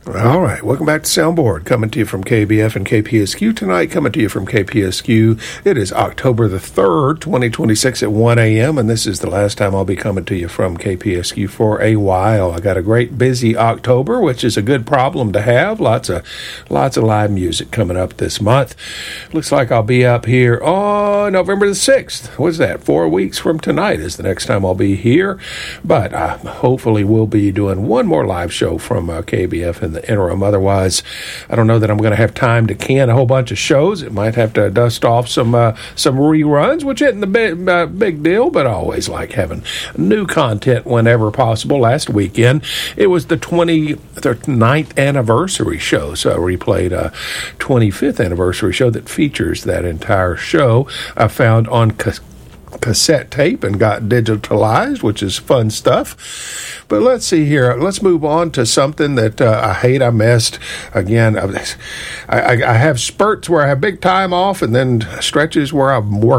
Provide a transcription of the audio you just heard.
All right, welcome back to Soundboard, coming to you from KBF and KPSQ tonight, coming to you from KPSQ. It is October the 3rd, 2026 at 1 a.m., and this is the last time I'll be coming to you from KPSQ for a while. I got a great busy October, which is a good problem to have. Lots of live music coming up this month. Looks like I'll be up here on November the 6th. What's that? 4 weeks from tonight is the next time I'll be here, but hopefully we'll be doing one more live show from KBF in the interim. Otherwise, I don't know that I'm going to have time to can a whole bunch of shows. It might have to dust off some reruns, which isn't the big deal, but I always like having new content whenever possible. Last weekend, it was the 29th anniversary show, so I replayed a 25th anniversary show that features that entire show. I found on cassette tape and got digitalized, which is fun stuff. But let's see here. Let's move on to something that I missed. Again, I have spurts where I have big time off and then stretches where I'm working.